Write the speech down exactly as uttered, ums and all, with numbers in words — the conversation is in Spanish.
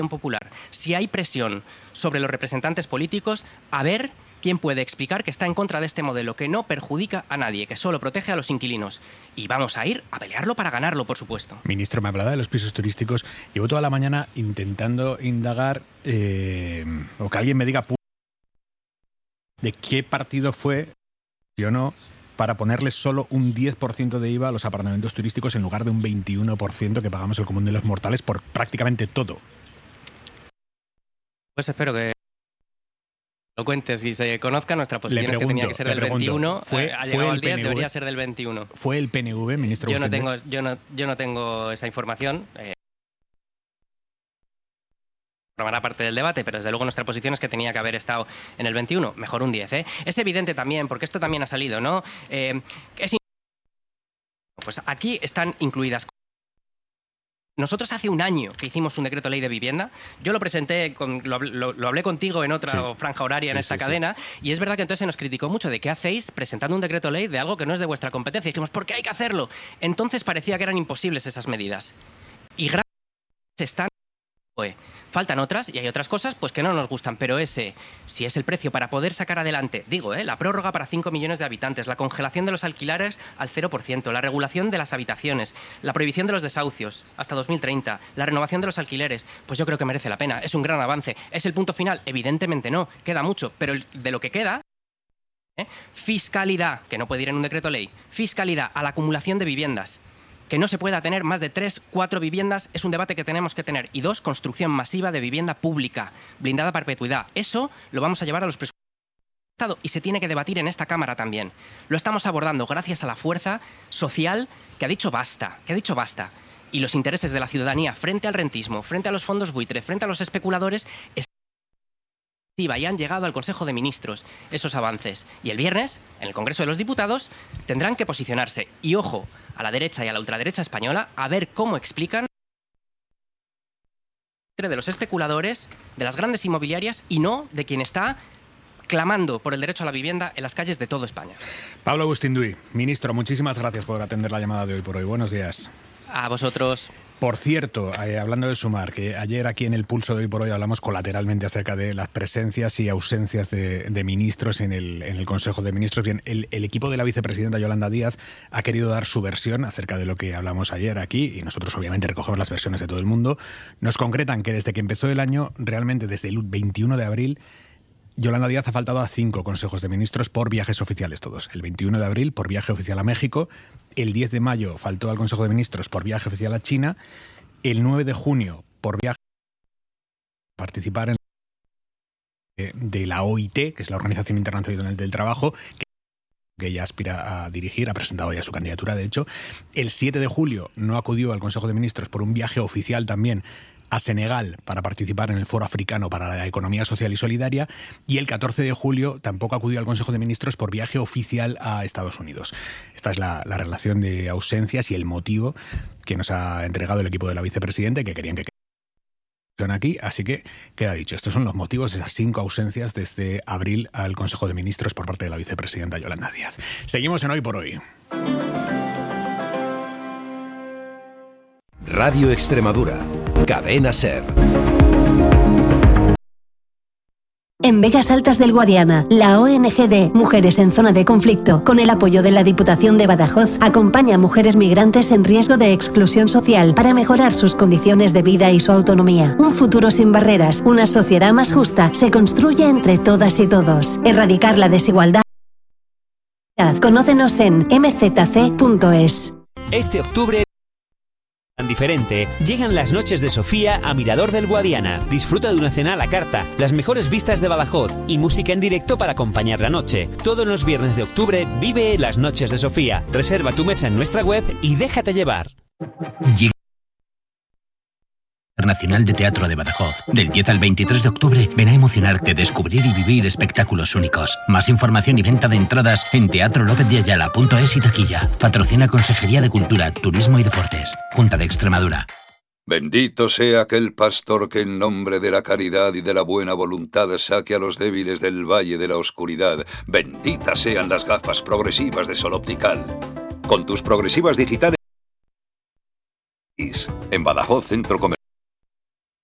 popular, si hay presión sobre los representantes políticos, a ver quién puede explicar que está en contra de este modelo, que no perjudica a nadie, que solo protege a los inquilinos. Y vamos a ir a pelearlo para ganarlo, por supuesto. Ministro, me hablaba de los pisos turísticos. Llevo toda la mañana intentando indagar eh, o que alguien me diga de qué partido fue, sí o no, para ponerles solo un diez por ciento de I V A a los apartamentos turísticos en lugar de un veintiuno por ciento que pagamos el común de los mortales por prácticamente todo. Pues espero que lo cuentes y se conozca. Nuestra posición pregunto, es que tenía que ser del pregunto, veintiuno. ¿fue, ha fue llegado el el diez, P N V? debería ser del veintiuno. ¿Fue el P N V, ministro? Yo no usted? tengo, yo no, yo no tengo esa información. Eh, formará parte del debate, pero desde luego nuestra posición es que tenía que haber estado en el veintiuno, mejor un diez, ¿eh? Es evidente también, porque esto también ha salido, ¿no? Eh, es pues aquí están incluidas. Nosotros hace un año que hicimos un decreto ley de vivienda, yo lo presenté, con, lo, lo, lo hablé contigo en otra sí. franja horaria sí, en esta sí, cadena, sí. y es verdad que entonces se nos criticó mucho de qué hacéis presentando un decreto ley de algo que no es de vuestra competencia. Y dijimos, ¿por qué hay que hacerlo? Entonces parecía que eran imposibles esas medidas. Y gracias están... Faltan otras y hay otras cosas pues que no nos gustan, pero ese, si es el precio para poder sacar adelante, digo, ¿eh? la prórroga para cinco millones de habitantes, la congelación de los alquileres al cero por ciento, la regulación de las habitaciones, la prohibición de los desahucios hasta dos mil treinta, la renovación de los alquileres, pues yo creo que merece la pena, es un gran avance. ¿Es el punto final? Evidentemente no, queda mucho, pero de lo que queda... ¿eh? Fiscalidad, que no puede ir en un decreto ley, fiscalidad a la acumulación de viviendas. Que no se pueda tener más de tres, cuatro viviendas es un debate que tenemos que tener. Y dos, construcción masiva de vivienda pública, blindada a perpetuidad. Eso lo vamos a llevar a los presupuestos del Estado y se tiene que debatir en esta Cámara también. Lo estamos abordando gracias a la fuerza social que ha dicho basta, que ha dicho basta. Y los intereses de la ciudadanía frente al rentismo, frente a los fondos buitre, frente a los especuladores... y han llegado al Consejo de Ministros esos avances. Y el viernes, en el Congreso de los Diputados, tendrán que posicionarse. Y ojo, a la derecha y a la ultraderecha española, a ver cómo explican de los especuladores, de las grandes inmobiliarias y no de quien está clamando por el derecho a la vivienda en las calles de toda España. Pablo Agustín Duy, ministro, muchísimas gracias por atender la llamada de hoy por hoy. Buenos días. A vosotros. Por cierto, eh, hablando de sumar, que ayer aquí en el Pulso de Hoy por Hoy hablamos colateralmente acerca de las presencias y ausencias de, de ministros en el, en el Consejo de Ministros. Bien, el, el equipo de la vicepresidenta Yolanda Díaz ha querido dar su versión acerca de lo que hablamos ayer aquí, y nosotros obviamente recogemos las versiones de todo el mundo. Nos concretan que desde que empezó el año, realmente desde el veintiuno de abril, Yolanda Díaz ha faltado a cinco consejos de ministros por viajes oficiales todos. El veintiuno de abril por viaje oficial a México, el diez de mayo faltó al Consejo de Ministros por viaje oficial a China, el nueve de junio por viaje a participar en de, de la O I T, que es la Organización Internacional del Trabajo, que que ella aspira a dirigir, ha presentado ya su candidatura, de hecho. El siete de julio no acudió al Consejo de Ministros por un viaje oficial también a Senegal para participar en el Foro Africano para la Economía Social y Solidaria, y el catorce de julio tampoco acudió al Consejo de Ministros por viaje oficial a Estados Unidos. Esta es la, la relación de ausencias y el motivo que nos ha entregado el equipo de la vicepresidenta, que querían que quedaran aquí, así que queda dicho. Estos son los motivos de esas cinco ausencias desde abril al Consejo de Ministros por parte de la vicepresidenta Yolanda Díaz. Seguimos en Hoy por Hoy. Radio Extremadura, Cadena SER. En Vegas Altas del Guadiana, la O N G de Mujeres en Zona de Conflicto, con el apoyo de la Diputación de Badajoz, acompaña a mujeres migrantes en riesgo de exclusión social para mejorar sus condiciones de vida y su autonomía. Un futuro sin barreras, una sociedad más justa, se construye entre todas y todos. Erradicar la desigualdad. Conócenos en m z c punto es. Este octubre tan diferente, llegan las noches de Sofía a Mirador del Guadiana. Disfruta de una cena a la carta, las mejores vistas de Badajoz y música en directo para acompañar la noche. Todos los viernes de octubre vive las noches de Sofía. Reserva tu mesa en nuestra web y déjate llevar. Llega Internacional de Teatro de Badajoz. Del diez al veintitrés de octubre, ven a emocionarte, descubrir y vivir espectáculos únicos. Más información y venta de entradas en teatro lópez de ayala punto es y taquilla. Patrocina Consejería de Cultura, Turismo y Deportes. Junta de Extremadura. Bendito sea aquel pastor que en nombre de la caridad y de la buena voluntad saque a los débiles del valle de la oscuridad. Benditas sean las gafas progresivas de Sol Optical. Con tus progresivas digitales en Badajoz Centro Comercial.